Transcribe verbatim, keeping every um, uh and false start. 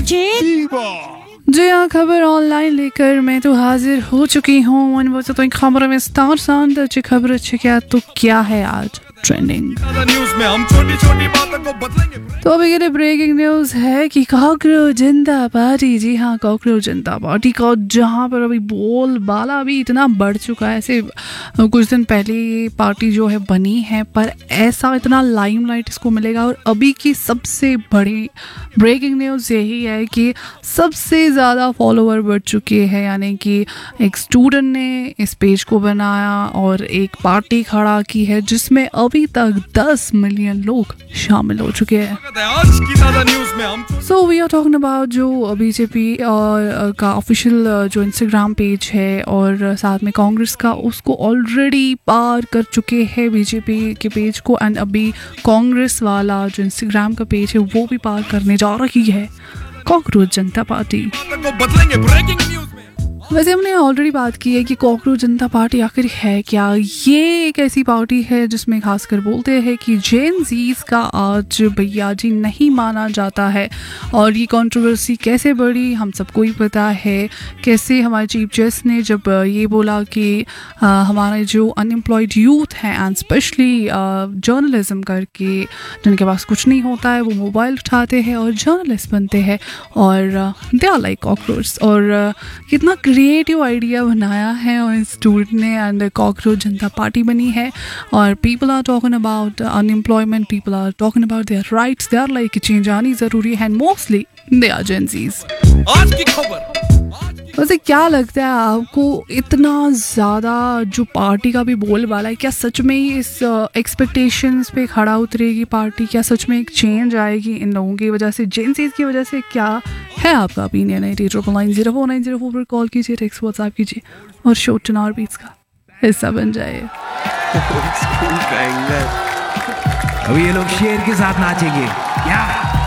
साजिद। जी हाँ, खबर ऑनलाइन लेकर मैं तो हाजिर हो चुकी हूँ। वन वजह तो खबर में स्टार शानदार अच्छी खबर अच्छी क्या तो क्या है आज ट्रेंडिंग न्यूज में हम छोटी छोटी बातों को बदलेंगे। तो अभी के लिए ब्रेकिंग न्यूज है कि कॉकरोच जनता पार्टी, जी हाँ कॉकरोच जनता पार्टी का जहाँ पर अभी बोलबाला अभी इतना बढ़ चुका है। ऐसे कुछ दिन पहले ये पार्टी जो है बनी है, पर ऐसा इतना लाइमलाइट इसको मिलेगा। और अभी की सबसे बड़ी ब्रेकिंग न्यूज़ यही है कि सबसे ज़्यादा फॉलोअर बढ़ चुके हैं, यानी कि एक स्टूडेंट ने इस पेज को बनाया और एक पार्टी खड़ा की है जिसमें अभी तक दस मिलियन लोग शामिल हो चुके हैं। आज की ताजा न्यूज में हम so we are talking about जो बीजेपी का ऑफिशियल जो इंस्टाग्राम पेज है और साथ में कांग्रेस का, उसको ऑलरेडी पार कर चुके हैं बीजेपी के पेज को। एंड अभी कांग्रेस वाला जो इंस्टाग्राम का पेज है वो भी पार करने जा रही है कॉकरोच जनता पार्टी। बातों को बदलेंगे ब्रेकिंग न्यूज में। वैसे हमने ऑलरेडी बात की है कि कॉकरोच जनता पार्टी आखिर है क्या। ये एक ऐसी पार्टी है जिसमें खासकर बोलते हैं कि जेन जीज का आज भैया जी नहीं माना जाता है। और ये कंट्रोवर्सी कैसे बढ़ी हम सबको ही पता है। कैसे हमारे चीफ जस्टिस ने जब ये बोला कि आ, हमारे जो अनएम्प्लॉयड यूथ हैं एंड स्पेशली जर्नलिज्म करके जिनके पास कुछ नहीं होता है, वो मोबाइल उठाते हैं और जर्नलिस्ट बनते हैं और दे आर लाइक कॉकरोच। और uh, कितना क्रिएटिव आइडिया बनाया है और स्टूडेंट ने एंड कॉकरोच जनता पार्टी बनी है। और people are talking about unemployment, people are talking about their rights, they are like change आनी ज़रूरी है and mostly they are Gen Zs. आज की खबर वैसे क्या लगता है आपको, इतना ज़्यादा जो पार्टी का भी बोलबाला है, क्या सच में ही इस एक्सपेक्टेशंस पे खड़ा उतरेगी पार्टी? क्या सच में एक चेंज आएगी इन लोगों की वजह से, जेन ज़ीज़ की वजह से? क्या है आपका opinion? Eight triple nine zero four nine zero four पर कॉल कीजिए, टेक्स्ट व्हाट्सएप कीजिए और शो चुनाव बीट्स का हिस्सा बन जाइए। अभी ये लोग शेर के साथ नाचेंगे क्या?